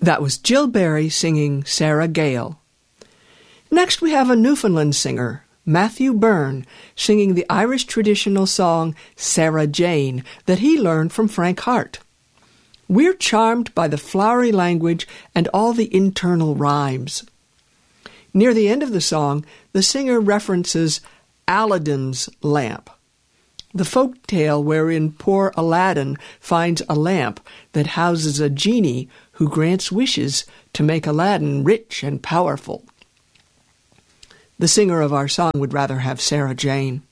That was Jill Barry singing Sarah Gale. Next we have a Newfoundland singer, Matthew Byrne, singing the Irish traditional song Sarah Jane that he learned from Frank Hart. We're charmed by the flowery language and all the internal rhymes. Near the end of the song, the singer references Aladdin's lamp, the folk tale wherein poor Aladdin finds a lamp that houses a genie who grants wishes to make Aladdin rich and powerful. The singer of our song would rather have Sarah Jane.